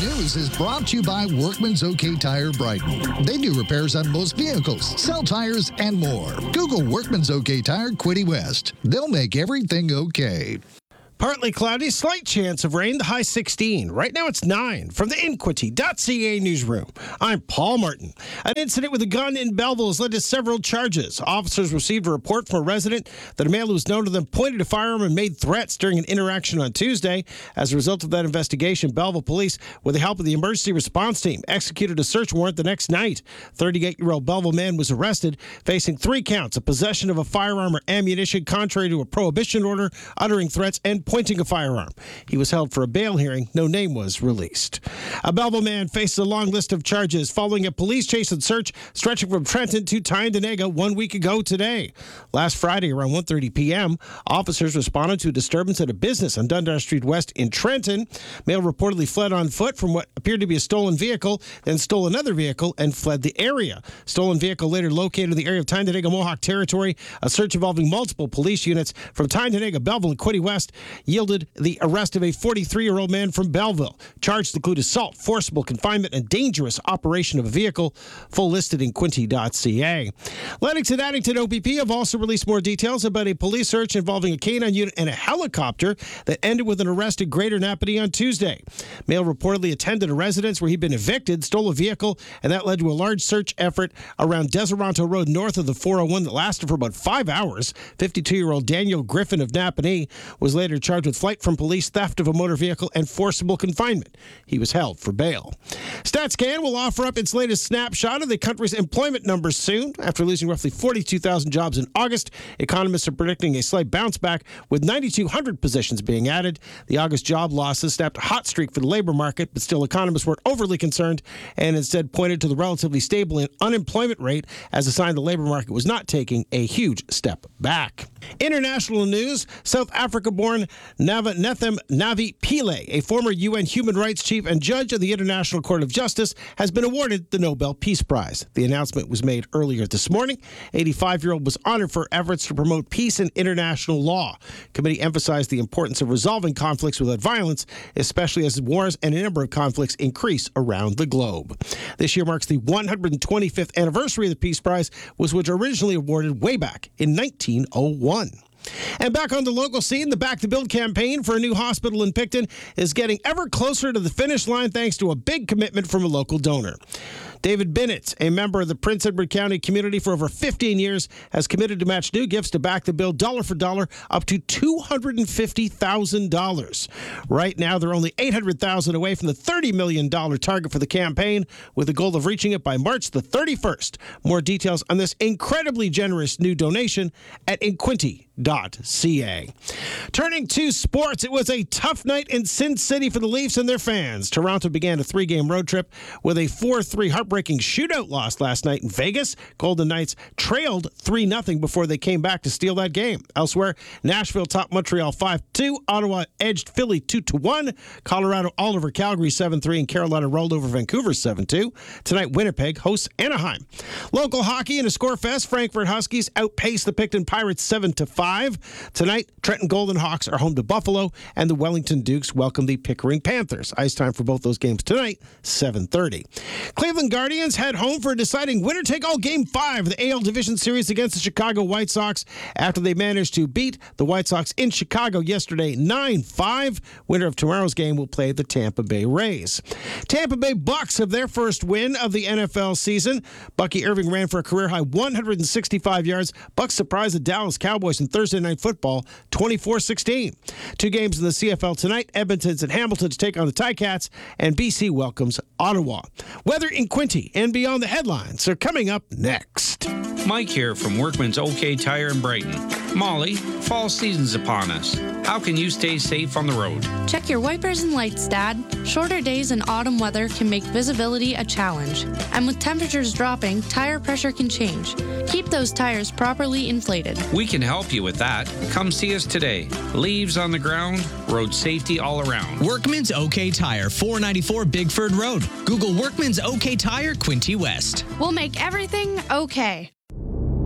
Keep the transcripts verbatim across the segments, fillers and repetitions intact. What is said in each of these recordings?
News is brought to you by Workman's OK Tire Brighton. They do repairs on most vehicles, sell tires, and more. Google Workman's OK Tire Quinte West. They'll make everything okay. Partly cloudy, slight chance of rain, the high sixteen. Right now it's nine. From the Inquity dot C A newsroom, I'm Paul Martin. An incident with a gun in Belleville has led to several charges. Officers received a report from a resident that a male who was known to them pointed a firearm and made threats during an interaction on Tuesday. As a result of that investigation, Belleville police, with the help of the emergency response team, executed a search warrant the next night. thirty-eight-year-old Belleville man was arrested, facing three counts of possession of a firearm or ammunition contrary to a prohibition order, uttering threats, and pointing a firearm. He was held for a bail hearing. No name was released. A Belleville man faces a long list of charges following a police chase and search stretching from Trenton to Tyendinaga one week ago today. Last Friday around one thirty p.m., officers responded to a disturbance at a business on Dundas Street West in Trenton. Male reportedly fled on foot from what appeared to be a stolen vehicle, then stole another vehicle and fled the area. Stolen vehicle later located in the area of Tyendinaga Mohawk territory. A search involving multiple police units from Tyendinaga, Belleville, and Quinte West yielded the arrest of a forty-three-year-old man from Belleville. Charges include assault, forcible confinement, and dangerous operation of a vehicle. Full listed in Quinte dot C A. Leadington Addington O P P have also released more details about a police search involving a canine unit and a helicopter that ended with an arrest in Greater Napanee on Tuesday. Male reportedly attended a residence where he'd been evicted, stole a vehicle, and that led to a large search effort around Deseronto Road north of the four oh one that lasted for about five hours. fifty-two-year-old Daniel Griffin of Napanee was later charged with flight from police, theft of a motor vehicle, and forcible confinement. He was held for bail. StatsCan will offer up its latest snapshot of the country's employment numbers soon. After losing roughly forty-two thousand jobs in August, economists are predicting a slight bounce back with nine thousand two hundred positions being added. The August job losses snapped a hot streak for the labor market, but still economists weren't overly concerned and instead pointed to the relatively stable unemployment rate as a sign the labor market was not taking a huge step back. International news, South Africa-born Nava Nethem Navi Pillay, a former U N human rights chief and judge of the International Court of Justice, has been awarded the Nobel Peace Prize. The announcement was made earlier this morning. eighty-five-year-old was honored for efforts to promote peace and international law. The committee emphasized the importance of resolving conflicts without violence, especially as wars and a number of conflicts increase around the globe. This year marks the one hundred twenty-fifth anniversary of the Peace Prize, which was originally awarded way back in nineteen oh one. And back on the local scene, the Back to Build campaign for a new hospital in Picton is getting ever closer to the finish line thanks to a big commitment from a local donor. David Binnett, a member of the Prince Edward County community for over fifteen years, has committed to match new gifts to Back to Build dollar for dollar up to two hundred fifty thousand dollars. Right now, they're only eight hundred thousand dollars away from the thirty million dollars target for the campaign, with the goal of reaching it by March the thirty-first. More details on this incredibly generous new donation at Inquity dot C A. Turning to sports, it was a tough night in Sin City for the Leafs and their fans. Toronto began a three-game road trip with a four three heartbreaking shootout loss last night in Vegas. Golden Knights trailed three nothing before they came back to steal that game. Elsewhere, Nashville topped Montreal five two, Ottawa edged Philly two to one, Colorado all over Calgary seven three, and Carolina rolled over Vancouver seven two. Tonight, Winnipeg hosts Anaheim. Local hockey in a score fest, Frankfurt Huskies outpaced the Picton Pirates seven to five. Tonight, Trenton Golden Hawks are home to Buffalo, and the Wellington Dukes welcome the Pickering Panthers. Ice time for both those games tonight, seven thirty. Cleveland Guardians head home for a deciding winner-take-all Game five of the A L Division Series against the Chicago White Sox after they managed to beat the White Sox in Chicago yesterday nine five. Winner of tomorrow's game will play the Tampa Bay Rays. Tampa Bay Bucks have their first win of the N F L season. Bucky Irving ran for a career-high one hundred sixty-five yards. Bucks surprised the Dallas Cowboys in Thursday Night Football twenty-four sixteen. Two games in the C F L tonight. Edmonton's and Hamilton's take on the Ticats, and B C welcomes Ottawa. Weather in Quinte and beyond the headlines are coming up next. Mike here from Workman's OK Tire in Brighton. Molly, fall season's upon us. How can you stay safe on the road? Check your wipers and lights, Dad. Shorter days and autumn weather can make visibility a challenge. And with temperatures dropping, tire pressure can change. Keep those tires properly inflated. We can help you with that. Come see us today. Leaves on the ground, road safety all around. Workman's OK Tire, four ninety-four Bigford Road. Google Workman's OK Tire, Quinte West. We'll make everything okay.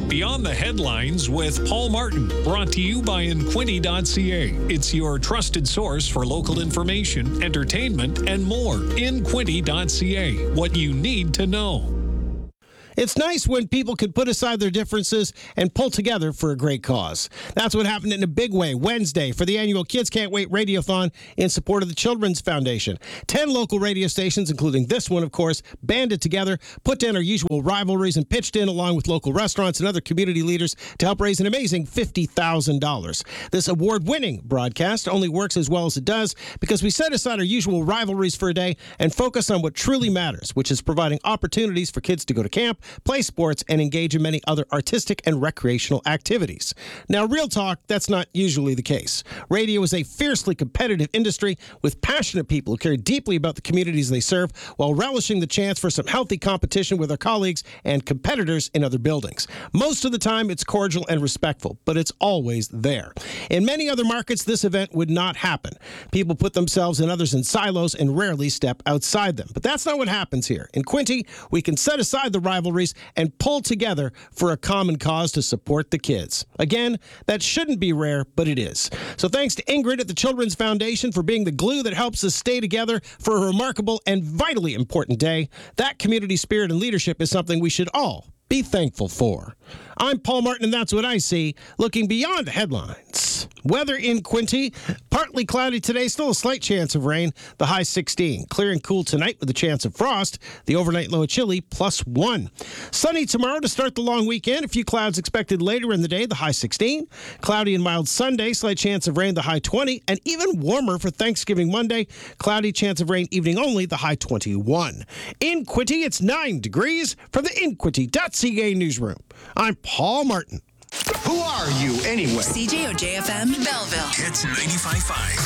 Beyond the Headlines with Paul Martin, brought to you by Inquinty dot C A. It's your trusted source for local information, entertainment, and more. Inquinty dot C A. What you need to know. It's nice when people can put aside their differences and pull together for a great cause. That's what happened in a big way Wednesday for the annual Kids Can't Wait Radiothon in support of the Children's Foundation. Ten local radio stations, including this one, of course, banded together, put down our usual rivalries, and pitched in along with local restaurants and other community leaders to help raise an amazing fifty thousand dollars. This award-winning broadcast only works as well as it does because we set aside our usual rivalries for a day and focus on what truly matters, which is providing opportunities for kids to go to camp, play sports, and engage in many other artistic and recreational activities. Now, real talk, that's not usually the case. Radio is a fiercely competitive industry with passionate people who care deeply about the communities they serve while relishing the chance for some healthy competition with our colleagues and competitors in other buildings. Most of the time, it's cordial and respectful, but it's always there. In many other markets, this event would not happen. People put themselves and others in silos and rarely step outside them. But that's not what happens here. In Quinty, we can set aside the rivalries and pull together for a common cause to support the kids. Again, that shouldn't be rare, but it is. So thanks to Ingrid at the Children's Foundation for being the glue that helps us stay together for a remarkable and vitally important day. That community spirit and leadership is something we should all be thankful for. I'm Paul Martin, and that's what I see. Looking beyond the headlines. Weather in Quinty, partly cloudy today, still a slight chance of rain, the high sixteen. Clear and cool tonight with a chance of frost, the overnight low chilly, plus one. Sunny tomorrow to start the long weekend, a few clouds expected later in the day, the high sixteen. Cloudy and mild Sunday, slight chance of rain, the high twenty, and even warmer for Thanksgiving Monday, cloudy, chance of rain evening only, the high twenty-one. In Quinty, it's nine degrees from the Inquinty dot C A newsroom. I'm Paul Martin. Who are you anyway? C J O J F M Belleville. Hits ninety-five point five.